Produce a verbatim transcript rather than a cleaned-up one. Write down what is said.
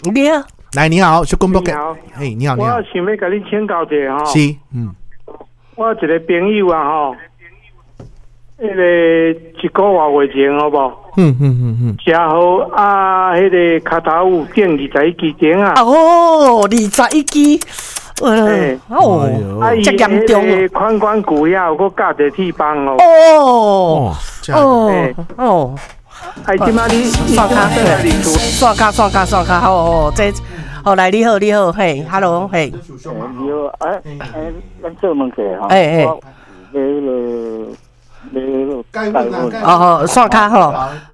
你好， 来你好，小公伯你好， 哎，你好你好， 我想要跟你请教一下吼， 是，嗯， 我有一个朋友啊吼，迄个一个月月前好不好？ 嗯嗯嗯嗯， 食好啊，迄个骹头有电二十一支钟啊， 哦，二十一支，呃嘿， 哦， 啊，伊这严重迄个髋关节遐有个架着铁棒哦， 哦哦，这样， 哦嘿哦， 哎，即摆你刷卡，刷卡，刷卡，刷卡，好哦，这，好来，你好，你好，嘿 ，hello，嘿， 你好，哎哎，咱做问题哈， 哎哎， 那个那个该问啊， 哦哦，刷卡吼，